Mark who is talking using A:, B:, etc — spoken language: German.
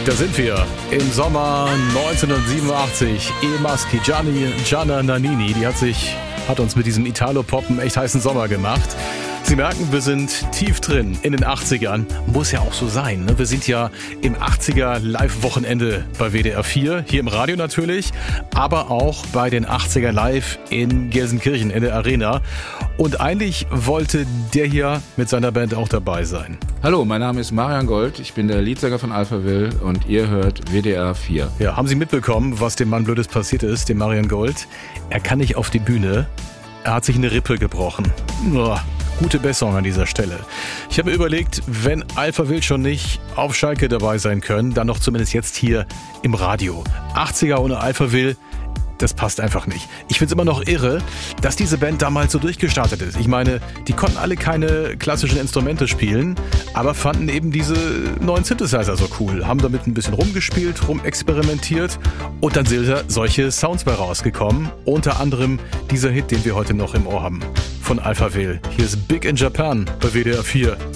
A: Da sind wir im Sommer 1987. Emas Gianna Nannini, die hat uns mit diesem Italo-Pop einen echt heißen Sommer gemacht. Sie merken, wir sind tief drin in den 80ern. Muss ja auch so sein, ne? Wir sind ja im 80er Live-Wochenende bei WDR 4, hier im Radio natürlich, aber auch bei den 80er Live in Gelsenkirchen in der Arena. Und eigentlich wollte der hier mit seiner Band auch dabei sein.
B: Hallo, mein Name ist Marian Gold, ich bin der Leadsänger von Alphaville und ihr hört WDR 4.
A: Ja, haben Sie mitbekommen, was dem Mann Blödes passiert ist, dem Marian Gold? Er kann nicht auf die Bühne, er hat sich eine Rippe gebrochen. Gute Besserung an dieser Stelle. Ich habe mir überlegt, wenn Alphaville schon nicht auf Schalke dabei sein können, dann noch zumindest jetzt hier im Radio. 80er ohne Alphaville, das passt einfach nicht. Ich finde es immer noch irre, dass diese Band damals so durchgestartet ist. Ich meine, die konnten alle keine klassischen Instrumente spielen, aber fanden eben diese neuen Synthesizer so cool. Haben damit ein bisschen rumgespielt, rumexperimentiert und dann sind da solche Sounds bei rausgekommen. Unter anderem dieser Hit, den wir heute noch im Ohr haben. Von Alphaville. Hier ist Big in Japan bei WDR 4.